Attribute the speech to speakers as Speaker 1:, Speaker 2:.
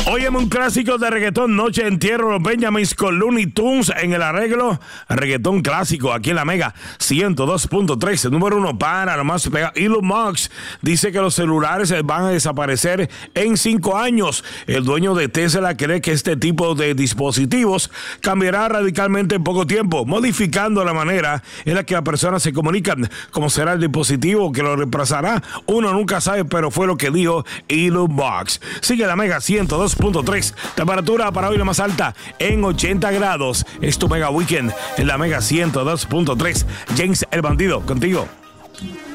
Speaker 1: Óyeme, un clásico de reggaetón, Noche de Entierro, los Benjamins con Looney Tunes en el arreglo. Reggaetón clásico aquí en la Mega 102.3, el número uno para lo más pegado. Elon Musk dice que los celulares van a desaparecer en 5 años. El dueño de Tesla cree que este tipo de dispositivos cambiará radicalmente en poco tiempo, modificando la manera en la que las personas se comunican. ¿Cómo será el dispositivo que lo reemplazará? Uno nunca sabe, pero fue lo que dijo Elon Musk. Sigue la Mega 102.3. Temperatura para hoy la más alta en 80 grados. Es tu Mega Weekend en la Mega 102.3. James el Bandido, contigo.